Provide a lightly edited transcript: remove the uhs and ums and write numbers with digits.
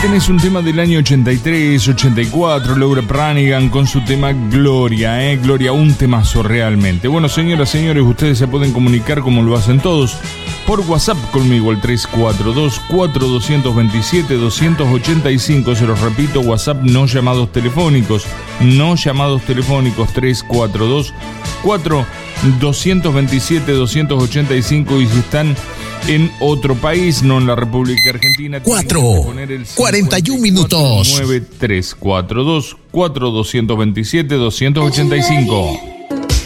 tenés un tema del año 83, 84, Laura Branigan con su tema Gloria, Gloria, un temazo realmente. Bueno, señoras, señores, ustedes se pueden comunicar como lo hacen todos por WhatsApp conmigo al 342-4227-285. Se los repito, WhatsApp, no llamados telefónicos, 342-4227-285. Y si están en otro país, no en la República Argentina, 41 minutos. 342-4227-285.